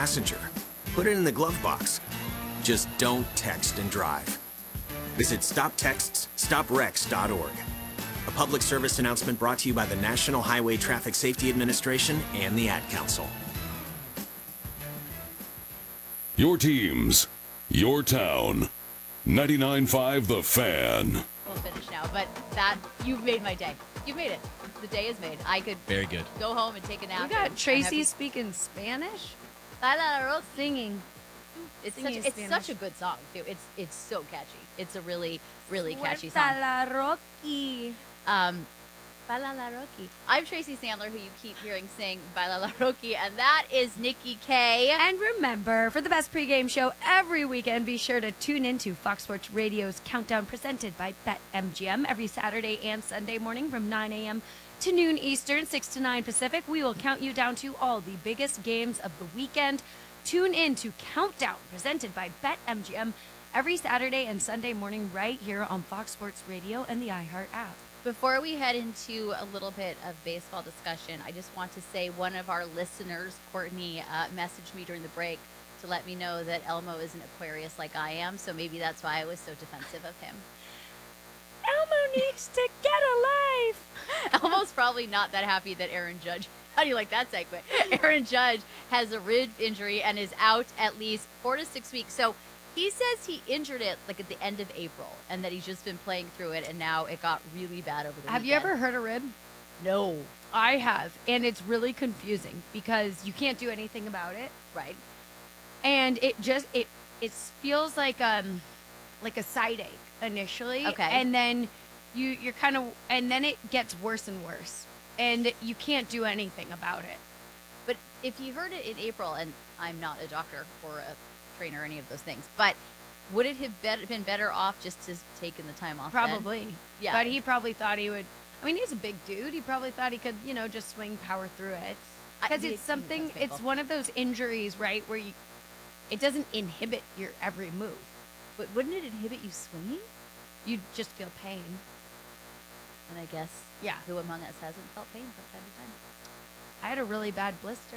passenger. Put it in the glove box. Just don't text and drive. Visit StopTextsStopWrecks.org. A public service announcement brought to you by the National Highway Traffic Safety Administration and the Ad Council. Your teams, your town. 99.5 The Fan. We'll finish now, but you've made my day. You've made it. The day is made. I could very good. Go home and take a nap. You got Tracy speaking Spanish? Singing. It's such a good song too. It's so catchy. It's a really catchy song. La Rocky. Baila la Rocky. I'm Tracy Sandler, who you keep hearing sing Baila la Rocky, and that is Nikki K. And remember, for the best pregame show every weekend, be sure to tune into Fox Sports Radio's Countdown presented by BetMGM every Saturday and Sunday morning from 9 a.m. to noon Eastern, 6 to 9 Pacific. We will count you down to all the biggest games of the weekend. Tune in to Countdown presented by BetMGM every Saturday and Sunday morning right here on Fox Sports Radio and the iHeart app. Before we head into a little bit of baseball discussion, I just want to say one of our listeners, Courtney, messaged me during the break to let me know that Elmo is an Aquarius like I am, so maybe that's why I was so defensive of him. Elmo needs to get a life. Elmo's probably not that happy that Aaron Judge, how do you like that segue? Aaron Judge has a rib injury and is out at least 4 to 6 weeks. So he says he injured it like at the end of April and that he's just been playing through it and now it got really bad over the weekend. Have you ever heard a rib? No. I have, and it's really confusing because you can't do anything about it. Right. And it feels like a side ache initially. Okay. And then you're kind of, and then it gets worse and worse and you can't do anything about it. But if you heard it in April, and I'm not a doctor or a trainer or any of those things, but would it have been better off just to taken the time off? Probably. Then? Yeah. But he probably thought he would. I mean, he's a big dude. He probably thought he could, just swing power through it. Because it's something, it's one of those injuries, right, where it doesn't inhibit your every move. But wouldn't it inhibit you swinging? You'd just feel pain. And I guess, yeah, who among us hasn't felt pain from time to time? I had a really bad blister.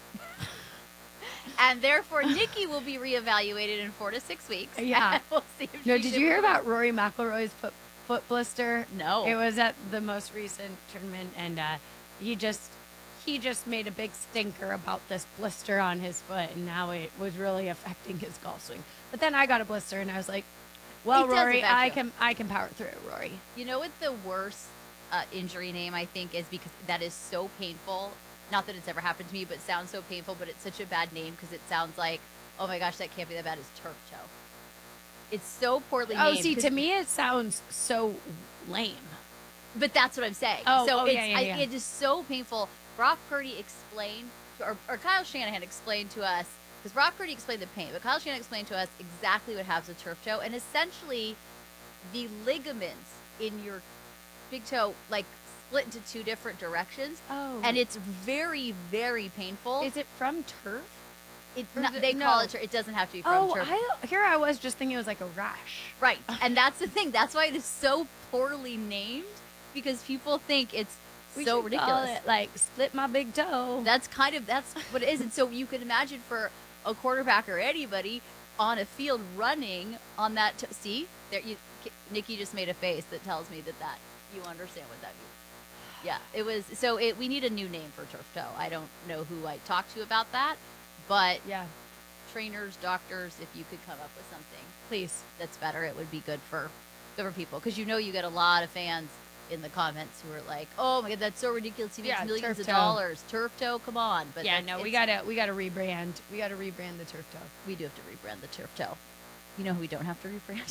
And therefore, Nikki will be reevaluated in 4 to 6 weeks. Yeah. We'll see if did you hear about Rory McIlroy's foot blister? No. It was at the most recent tournament, and he just made a big stinker about this blister on his foot, and now it was really affecting his golf swing. But then I got a blister, and I was like, well, Rory, I can power through it, Rory. You know what the worst injury name, I think, is, because that is so painful. Not that it's ever happened to me, but it sounds so painful, but it's such a bad name because it sounds like, oh my gosh, that can't be that bad, is turf toe. It's so poorly named. Oh, see, to me it sounds so lame. But that's what I'm saying. Yeah. It is so painful. Brock Purdy explained, or Kyle Shanahan explained to us, because Brock Purdy explained the pain, but Kyle Shanahan explained to us exactly what happens with turf toe, and essentially the ligaments in your big toe, like, split into two different directions. Oh. And it's very, very painful. Is it from turf? They call it turf. It doesn't have to be from turf. Here I was just thinking it was like a rash. Right. And that's the thing. That's why it is so poorly named, because people think it's so ridiculous. Call it, like, split my big toe. That's what it is. And so you can imagine for a quarterback or anybody on a field running on that. See, there, Nikki just made a face that tells me that you understand what that means. Yeah, it was. So we need a new name for turf toe. I don't know who I talked to about that, but yeah, trainers, doctors, if you could come up with something, please, that's better. It would be good for people, because you get a lot of fans in the comments who are like, "Oh my God, that's so ridiculous! He makes millions of dollars. Turf toe, come on!" But yeah, no, we gotta rebrand. We gotta rebrand the turf toe. We do have to rebrand the turf toe. You know who we don't have to rebrand?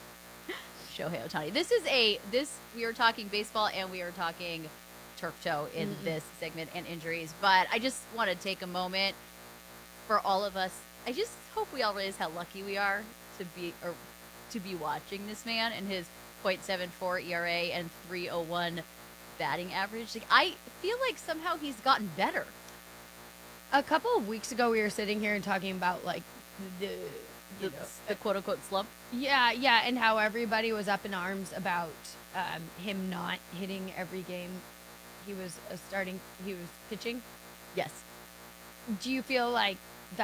Shohei Ohtani. We are talking baseball and we are talking turf toe in this segment and injuries. But I just want to take a moment for all of us. I just hope we all realize how lucky we are to be watching this man and his .74 ERA and .301 batting average. Like, I feel like somehow he's gotten better. A couple of weeks ago, we were sitting here and talking about like the quote unquote slump. Yeah, and how everybody was up in arms about him not hitting every game he was pitching. Yes. Do you feel like